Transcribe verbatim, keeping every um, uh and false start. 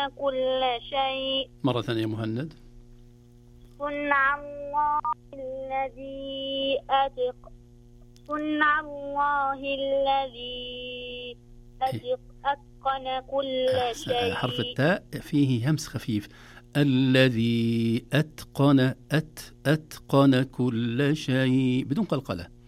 كل شيء. مرة ثانية مهند. صنع الله الذي أتق صنع الله الذي أتق أتقن كل شيء. حرف التاء فيه همس خفيف. الذي أتقن أت أتقن كل شيء بدون قلقلة.